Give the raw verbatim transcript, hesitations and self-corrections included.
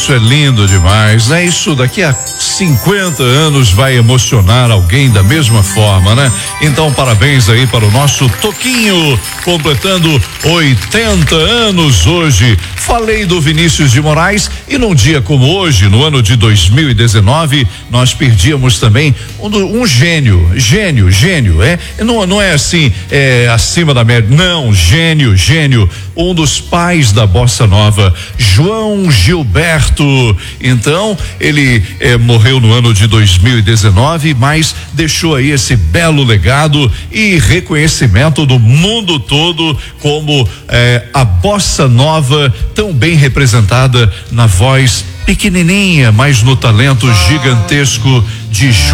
isso é lindo demais, né? Isso daqui a cinquenta anos vai emocionar alguém da mesma forma, né? Então, parabéns aí para o nosso Toquinho, completando oitenta anos hoje. Falei do Vinícius de Moraes e num dia como hoje, no ano de dois mil e dezenove, nós perdíamos também um, um gênio, gênio, gênio, é? Não, não é assim, é, acima da média, não, gênio, gênio, um dos pais da bossa nova, João Gilberto. Então, ele eh, morreu no ano de dois mil e dezenove, mas deixou aí esse belo legado e reconhecimento do mundo todo como eh, a bossa nova tão bem representada na voz pequenininha, mas no talento gigantesco de João